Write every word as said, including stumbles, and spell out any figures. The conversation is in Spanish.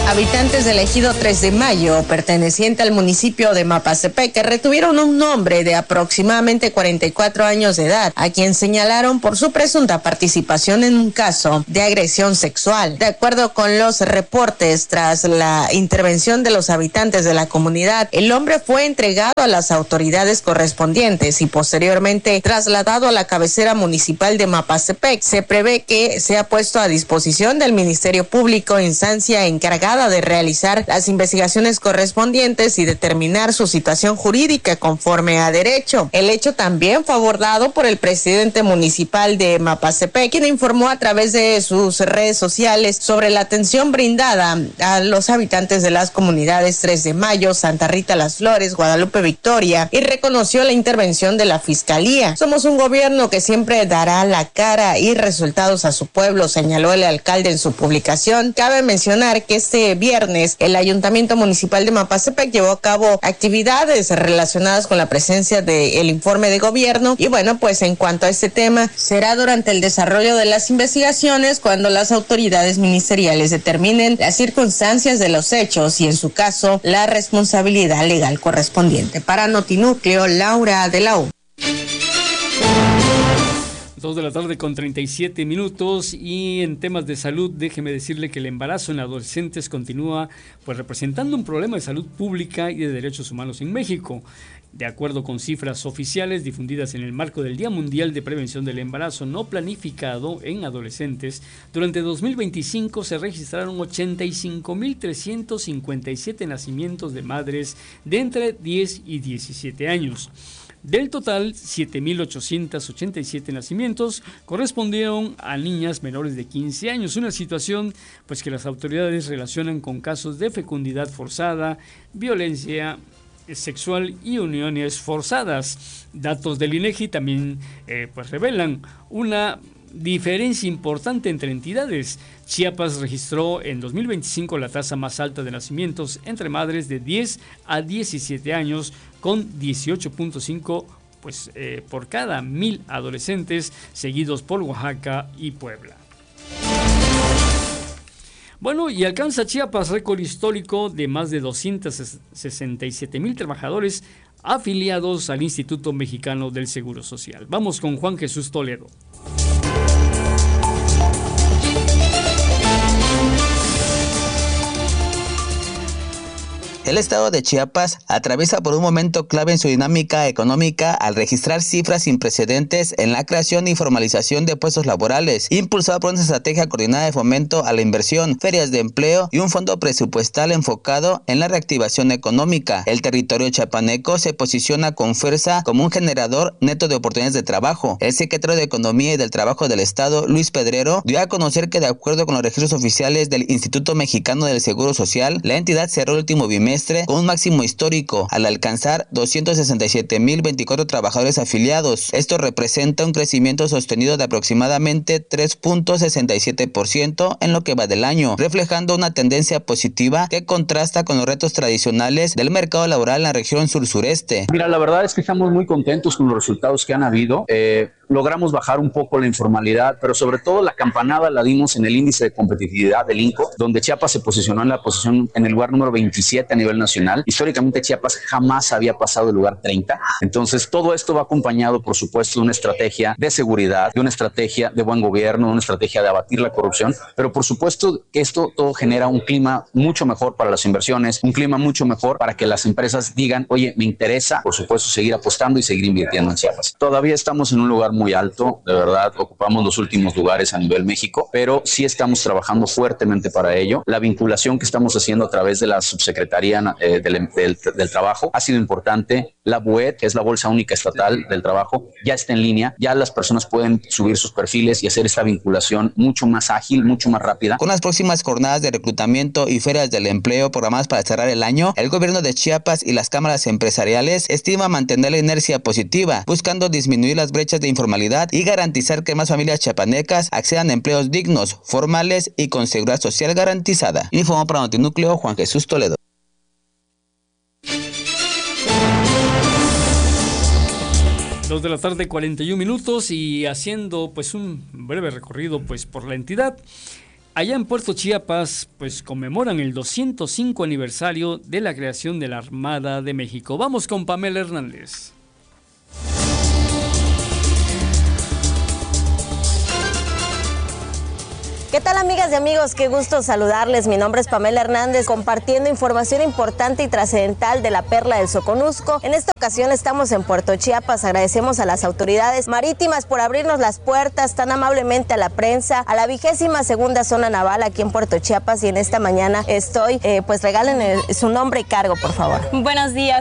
Habitantes del ejido tres de mayo, perteneciente al municipio de Mapastepec, que retuvieron un hombre de aproximadamente cuarenta y cuatro años de edad, a quien señalaron por su presunta participación en un caso de agresión sexual. De acuerdo con los reportes, tras la intervención de los habitantes de la comunidad, el hombre fue entregado a las autoridades correspondientes y posteriormente trasladado a la cabecera municipal de Mapastepec. Se prevé que sea puesto a disposición del Ministerio Público, instancia encargada de realizar las investigaciones correspondientes y determinar su situación jurídica conforme a derecho. El hecho también fue abordado por el presidente municipal de Mapastepec, quien informó a través de sus redes sociales sobre la atención brindada a los habitantes de las comunidades tres de mayo, Santa Rita Las Flores, Guadalupe Victoria, y reconoció la intervención de la Fiscalía. Somos un gobierno que siempre dará la cara y resultados a su pueblo, señaló el alcalde en su publicación. Cabe mencionar que este viernes el Ayuntamiento Municipal de Mapastepec llevó a cabo actividades relacionadas con la presencia del informe de gobierno y bueno, pues en cuanto a este tema será durante el desarrollo de las investigaciones cuando las autoridades ministeriales determinen las circunstancias de los hechos y en su caso la responsabilidad legal correspondiente. Para Notinúcleo, Laura de la U. Dos de la tarde con treinta y siete minutos y en temas de salud, déjeme decirle que el embarazo en adolescentes continúa pues representando un problema de salud pública y de derechos humanos en México. De acuerdo con cifras oficiales difundidas en el marco del Día Mundial de Prevención del Embarazo No Planificado en Adolescentes, durante dos mil veinticinco se registraron ochenta y cinco mil trescientos cincuenta y siete nacimientos de madres de entre diez y diecisiete años. Del total, siete mil ochocientos ochenta y siete nacimientos correspondieron a niñas menores de quince años, una situación pues que las autoridades relacionan con casos de fecundidad forzada, violencia sexual y uniones forzadas. Datos del INEGI también eh, pues revelan una diferencia importante entre entidades. Chiapas registró en dos mil veinticinco la tasa más alta de nacimientos entre madres de diez a diecisiete años, con dieciocho punto cinco pues, eh, por cada mil adolescentes, seguidos por Oaxaca y Puebla. Bueno, y alcanza Chiapas récord histórico de más de doscientos sesenta y siete mil trabajadores afiliados al Instituto Mexicano del Seguro Social. Vamos con Juan Jesús Toledo. El estado de Chiapas atraviesa por un momento clave en su dinámica económica al registrar cifras sin precedentes en la creación y formalización de puestos laborales, impulsado por una estrategia coordinada de fomento a la inversión, ferias de empleo y un fondo presupuestal enfocado en la reactivación económica. El territorio chiapaneco se posiciona con fuerza como un generador neto de oportunidades de trabajo. El secretario de Economía y del Trabajo del Estado, Luis Pedrero, dio a conocer que de acuerdo con los registros oficiales del Instituto Mexicano del Seguro Social, la entidad cerró el último bimestre con un máximo histórico al alcanzar doscientos sesenta y siete mil veinticuatro trabajadores afiliados. Esto representa un crecimiento sostenido de aproximadamente tres punto sesenta y siete por ciento en lo que va del año, reflejando una tendencia positiva que contrasta con los retos tradicionales del mercado laboral en la región sur-sureste. Mira, la verdad es que estamos muy contentos con los resultados que han habido. Eh, logramos bajar un poco la informalidad, pero sobre todo la campanada la dimos en el índice de competitividad del INCO, donde Chiapas se posicionó en la posición en el lugar número veintisiete a nivel nacional. Históricamente Chiapas jamás había pasado el lugar treinta. Entonces todo esto va acompañado, por supuesto, de una estrategia de seguridad, de una estrategia de buen gobierno, de una estrategia de abatir la corrupción, pero por supuesto que esto todo genera un clima mucho mejor para las inversiones, un clima mucho mejor para que las empresas digan, oye, me interesa, por supuesto, seguir apostando y seguir invirtiendo en Chiapas. Todavía estamos en un lugar muy alto, de verdad, ocupamos los últimos lugares a nivel México, pero sí estamos trabajando fuertemente para ello. La vinculación que estamos haciendo a través de la subsecretaría eh, del, del, del trabajo ha sido importante. La B U E T, que es la Bolsa Única Estatal del Trabajo, ya está en línea, ya las personas pueden subir sus perfiles y hacer esta vinculación mucho más ágil, mucho más rápida. Con las próximas jornadas de reclutamiento y ferias del empleo programadas para cerrar el año, el gobierno de Chiapas y las cámaras empresariales estima mantener la inercia positiva, buscando disminuir las brechas de informalidad y garantizar que más familias chiapanecas accedan a empleos dignos, formales y con seguridad social garantizada. Informó para Notinúcleo Juan Jesús Toledo. Dos de la tarde, cuarenta y un minutos, y haciendo pues un breve recorrido pues por la entidad. Allá en Puerto Chiapas, pues conmemoran el doscientos cinco aniversario de la creación de la Armada de México. Vamos con Pamela Hernández. ¿Qué tal, amigas y amigos? Qué gusto saludarles. Mi nombre es Pamela Hernández, compartiendo información importante y trascendental de la Perla del Soconusco. En esta ocasión estamos en Puerto Chiapas. Agradecemos a las autoridades marítimas por abrirnos las puertas tan amablemente, a la prensa, a la vigésima segunda zona naval aquí en Puerto Chiapas. Y en esta mañana estoy, eh, pues regalen el, su nombre y cargo, por favor. Buenos días.